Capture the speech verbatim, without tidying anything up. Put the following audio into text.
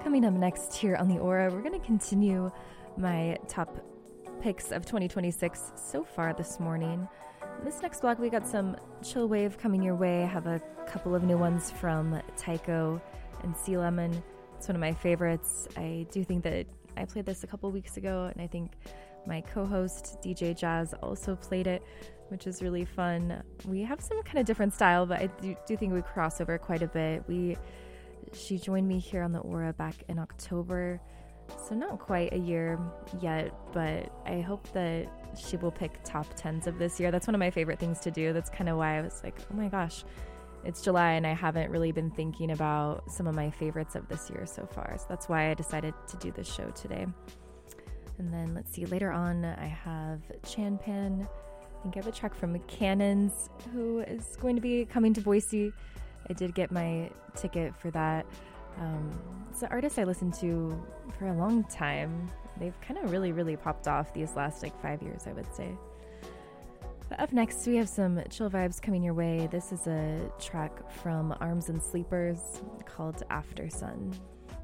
Coming up next here on The Aura, we're going to continue my top picks of twenty twenty-six so far this morning. In this next block, we got some chill wave coming your way. I have a couple of new ones from Tycho and Sea Lemon. It's one of my favorites. I do think that I played this a couple weeks ago, and I think my co-host D J Jazz also played it, which is really fun. We have some kind of different style, but I do, do think we cross over quite a bit. We She joined me here on The Aura back in October, so not quite a year yet, but I hope that she will pick top tens of this year. That's one of my favorite things to do. That's kind of why I was like, oh my gosh, it's July and I haven't really been thinking about some of my favorites of this year so far. So that's why I decided to do this show today. And then let's see, later on I have Chanpan. I think I have a track from Cannons, who is going to be coming to Boise. I did get my ticket for that. Um, it's an artist I listened to for a long time. They've kind of really, really popped off these last like five years, I would say. But up next, we have some chill vibes coming your way. This is a track from Arms and Sleepers called After Sun.